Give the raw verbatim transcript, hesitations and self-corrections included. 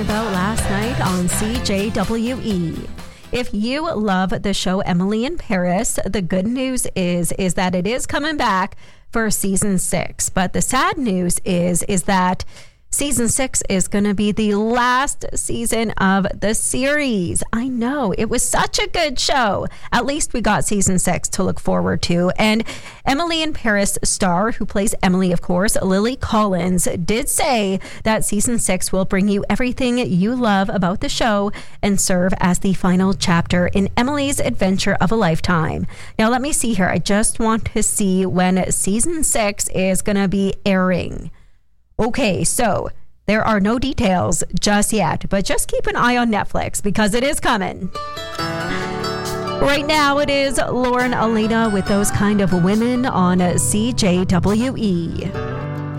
About last night on C J W E. If you love the show Emily in Paris, the good news is is that it is coming back for season six. But the sad news is is that season six is going to be the last season of the series. I know, it was such a good show. At least we got season six to look forward to. And Emily in Paris star, who plays Emily, of course, Lily Collins, did say that season six will bring you everything you love about the show and serve as the final chapter in Emily's adventure of a lifetime. Now, let me see here. I just want to see when season six is going to be airing. Okay, so there are no details just yet, but just keep an eye on Netflix because it is coming. Right now, it is Lauren Alaina with Those Kind of Women on C J W E.